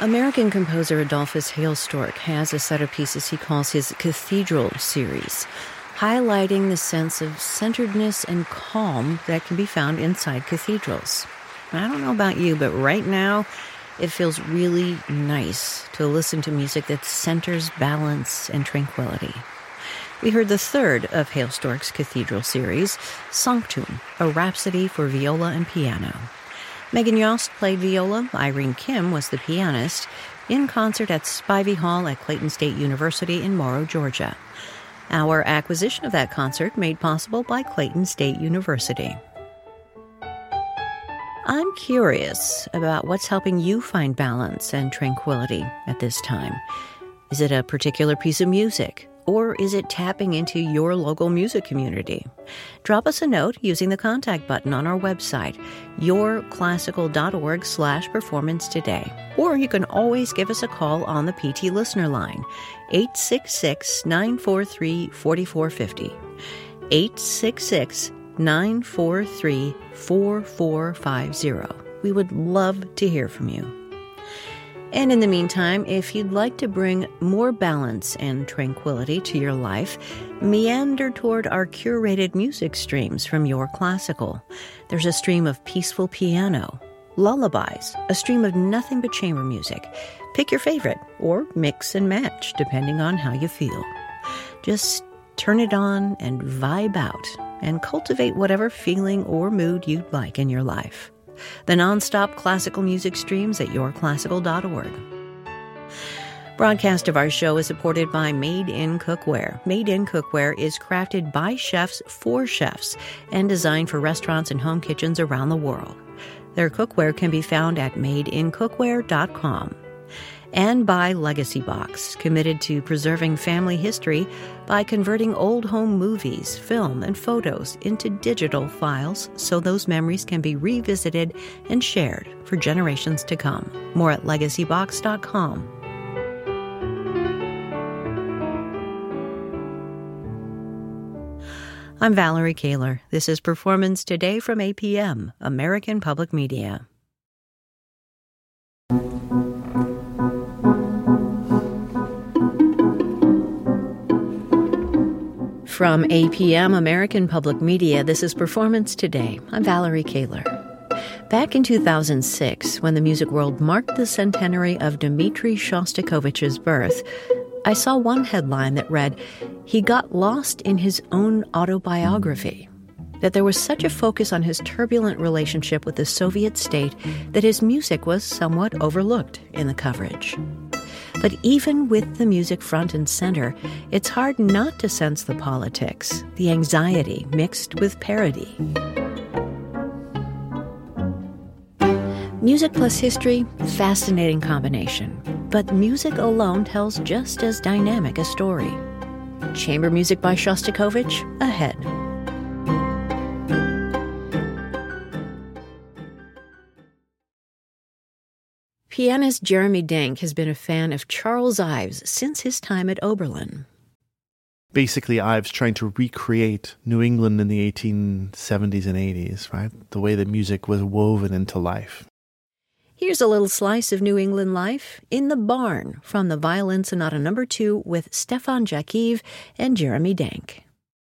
American composer Adolphus Hailstork has a set of pieces he calls his Cathedral series, highlighting the sense of centeredness and calm that can be found inside cathedrals. I don't know about you, but right now, it feels really nice to listen to music that centers balance and tranquility. We heard the third of Hailstork's Cathedral series, Sanctum, a rhapsody for viola and piano. Megan Yost played viola, Irene Kim was the pianist, in concert at Spivey Hall at Clayton State University in Morrow, Georgia. Our acquisition of that concert made possible by Clayton State University. I'm curious about what's helping you find balance and tranquility at this time. Is it a particular piece of music? Or is it tapping into your local music community? Drop us a note using the contact button on our website, yourclassical.org/performance today. Or you can always give us a call on the PT listener line, 866-943-4450. 866-943-4450. We would love to hear from you. And in the meantime, if you'd like to bring more balance and tranquility to your life, meander toward our curated music streams from Your Classical. There's a stream of peaceful piano, lullabies, a stream of nothing but chamber music. Pick your favorite, or mix and match, depending on how you feel. Just turn it on and vibe out, and cultivate whatever feeling or mood you'd like in your life. The nonstop classical music streams at yourclassical.org. Broadcast of our show is supported by Made in Cookware. Made in Cookware is crafted by chefs for chefs and designed for restaurants and home kitchens around the world. Their cookware can be found at madeincookware.com. And by Legacy Box, committed to preserving family history by converting old home movies, film, and photos into digital files so those memories can be revisited and shared for generations to come. More at legacybox.com. I'm Valerie Kaler. This is Performance Today from APM, American Public Media. From APM, American Public Media, this is Performance Today. I'm Valerie Kaler. Back in 2006, when the music world marked the centenary of Dmitri Shostakovich's birth, I saw one headline that read, "He got lost in his own autobiography." That there was such a focus on his turbulent relationship with the Soviet state that his music was somewhat overlooked in the coverage. But even with the music front and center, it's hard not to sense the politics, the anxiety mixed with parody. Music plus history, fascinating combination. But music alone tells just as dynamic a story. Chamber music by Shostakovich, ahead. Pianist Jeremy Denk has been a fan of Charles Ives since his time at Oberlin. Basically, Ives trying to recreate New England in the 1870s and 80s, right? The way that music was woven into life. Here's a little slice of New England life in the barn from the Violin Sonata No. 2 with Stefan Jakiv and Jeremy Denk.